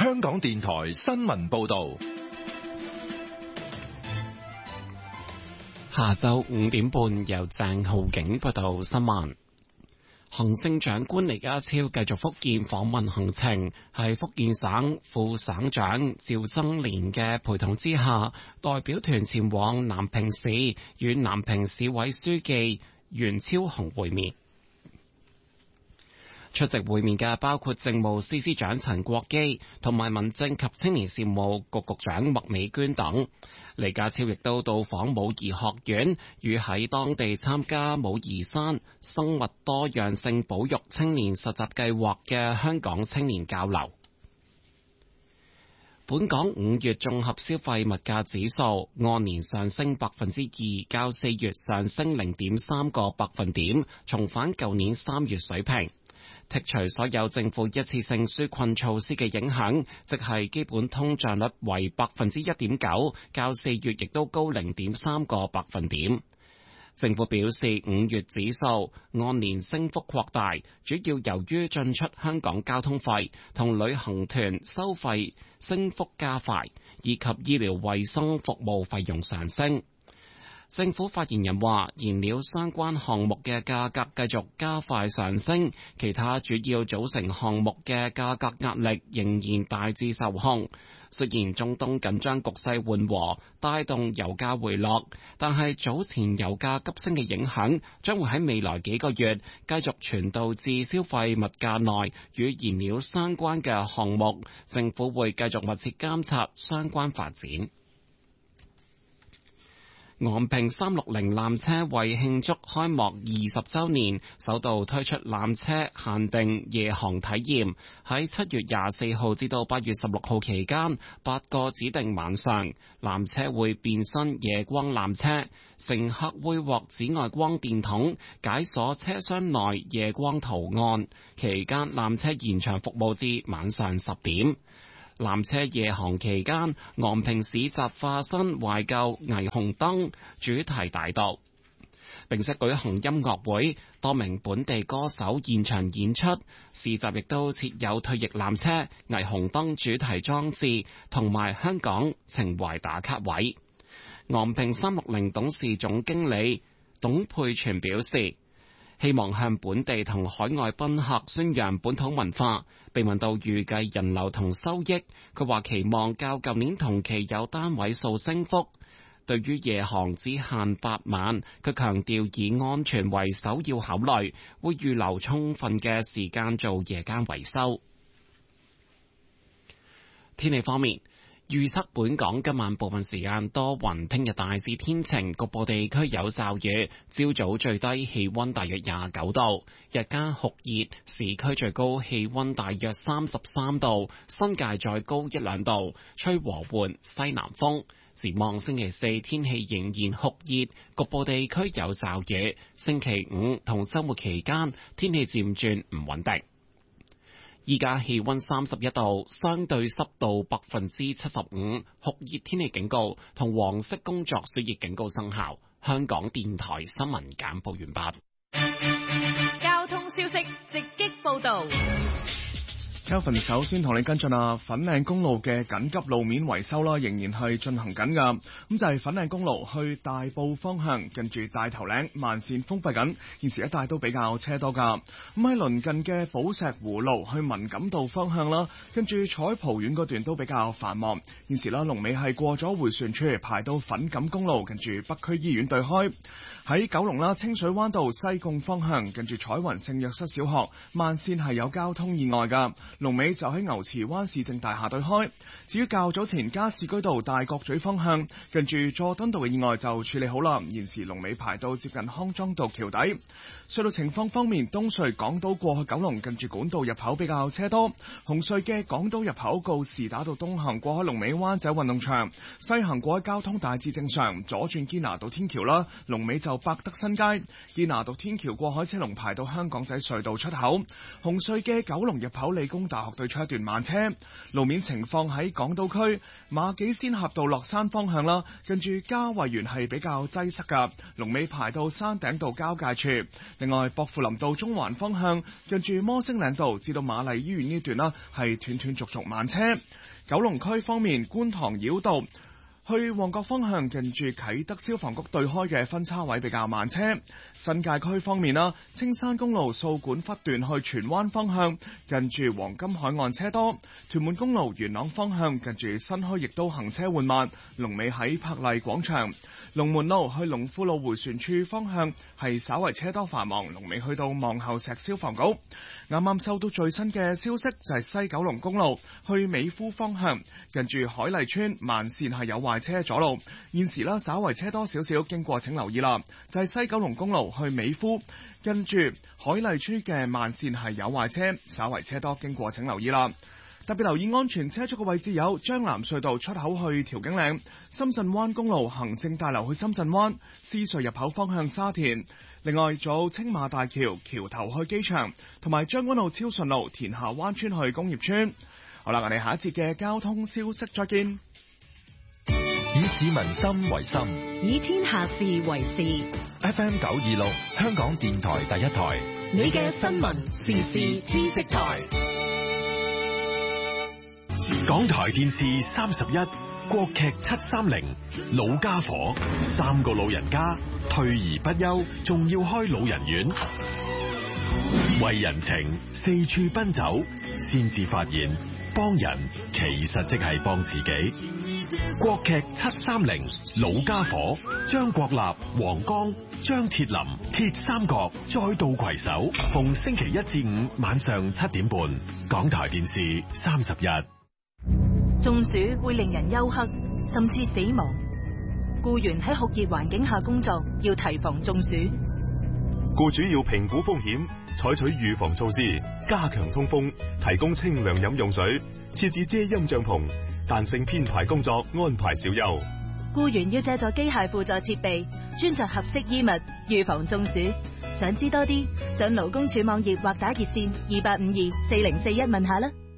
香港電台新聞報道。 下晝5點半，由鄭浩景報道新聞。行政長官李家超繼續福建訪問行程，喺福建省副省長趙增蓮嘅陪同之下，代表團前往南平市與南平市委書記袁超雄會面。出席會面嘅包括政務司司長陳國基同埋民政及青年事務局局長麥美娟等。李家超亦都到訪武夷學院，與喺當地參加武夷山生物多樣性保育青年實習計劃嘅香港青年交流。本港5月綜合消費物價指數按年上升2%，較4月上升0.3個百分點，重返舊年3月水平。剔除所有政府一次性紓困措施嘅影響，即係基本通脹率為1.9%，較4月亦都高0.3個百分點。政府表示，5月指數按年升幅擴大，主要由於進出香港交通費同旅行團收費升幅加快，以及醫療衛生服務費用上升。政府發言人話，燃料相關項目嘅價格繼續加快上升，其他主要組成項目嘅價格壓力仍然大致受控。雖然中東緊張局勢緩和，帶動油價回落，但係早前油價急升嘅影響將會喺未來幾個月繼續傳導至消費物價內與燃料相關嘅項目。政府會繼續密切監察相關發展。昂坪360纜車為慶祝開幕20週年，首度推出纜車限定夜航體驗，喺7月24號至到8月16號期間，8個指定晚上，纜車會變身夜光纜車，乘客會獲紫外光電筒解鎖車廂內夜光圖案，期間纜車延長服務至晚上10點。纜車夜航期間，昂坪市集化身懷舊霓虹燈主題大道，並且舉行音樂會，多名本地歌手現場演出。市集亦都設有退役纜車、霓虹燈主題裝置同埋香港情懷打卡位。昂坪360董事總經理董佩全表示，希望向本地同海外賓客宣揚本土文化。被問到預計人流同收益，佢話期望較舊年同期有單位數升幅。對於夜航只限8晚，佢強調以安全為首要考慮，會預留充分嘅時間做夜間維修。天氣方面，預測本港今晚部分時間多雲，聽日大致天晴，局部地區有驟雨。朝早最低氣溫大約29度，日間酷熱，市區最高氣溫大約33度，新界再高1-2度，吹和緩西南風。展望星期四天氣仍然酷熱，局部地區有驟雨。星期五同週末期間天氣漸轉唔穩定。依家氣溫31度，相對濕度75%，酷熱天氣警告同黃色工作暑熱警告生效。香港電台新聞簡報完畢。 交通消息直擊報道。 Kelvin 首先同你跟進粉嶺公路嘅緊急路面維修啦，仍然係進行緊噶。咁就係粉嶺公路去大埔方向，近住大頭嶺慢線封閉緊，現時一帶都比較車多噶。咁喺鄰近嘅寶石湖路去文錦道方向啦，跟住彩蒲苑嗰段都比較繁忙。現時啦，龍尾係過咗迴旋處，排到粉錦公路，近住北區醫院對開。喺九龍啦，清水灣道西貢方向，近住彩雲聖約瑟小學慢線係有交通意外噶。龍尾就喺牛池灣市政大廈對開。至於較早前加士居道大角咀方向，近住佐敦道嘅意外就處理好啦，現時龍尾排到接近康莊道橋底。隧道情況方面，東隧港島過去九龍近住管道入口比較車多，紅隧嘅港島入口告士打道東行過海龍尾灣仔運動場，西行過海交通大致正常，左轉堅拿道天橋啦，龍尾就百德新街、堅拿道天橋過海車龍排到香港仔隧道出口，紅隧嘅九龍入口理工大學對出一段慢車。路面情況喺港島區馬己仙峽道落山方向啦，跟住嘉惠園係比較擠塞噶，龍尾排到山頂道交界處。另外，薄扶林道中環方向跟住摩星嶺道至到瑪麗醫院呢段啦，係斷斷續續慢車。九龍區方面，觀塘繞道去旺角方向近住啟德消防局對開嘅分叉位比較慢車。新界區方面啦，青山公路掃管笏段去荃灣方向近住黃金海岸車多。屯門公路元朗方向近住新墟亦都行車緩慢，龍尾喺柏麗廣場。龍門路去龍富路迴旋處方向係稍為車多繁忙，龍尾去到望后石消防局。啱啱收到最新嘅消息，就係西九龍公路去美孚方向近住海麗村慢線係有壞車阻路，現時啦稍為車多少少，經過請留意啦。就係西九龍公路去美孚跟住海麗村嘅慢線係有壞車，稍為車多，經過請留意啦。特別留意安全車速嘅位置有將藍隧道出口去調景嶺、深圳灣公路行政大樓去深圳灣、獅隧入口方向沙田。另外，仲有青馬大橋橋頭去機場，同埋將軍澳超順路田下灣村去工業村。好啦，我哋下一節嘅交通消息再見。 以市民心為心， 以天下事為事。 FM 926，香港電台第一台， 你嘅新聞時事知識台。 港台電視31，國劇730，老家伙，3個老人家退而不休，仲要開老人院，為人情四處奔走，先至發現幫人其實即係幫自己。國劇730，老家伙，張國立、黃剛、張鐵林鐵三角再度攜手，逢星期一至五晚上7點半，港台電視31。 中暑會令人休克，甚至死亡。僱員喺酷熱環境下工作，要提防中暑。 僱主要評估風險，採取預防措施，加強通風，提供清涼飲用水，設置遮陰帳篷，彈性編排工作，安排小休。 僱員要借助機械輔助設備，穿着合適衣物，預防中暑。想知多啲，上勞工處網頁或打熱線28524041問下啦。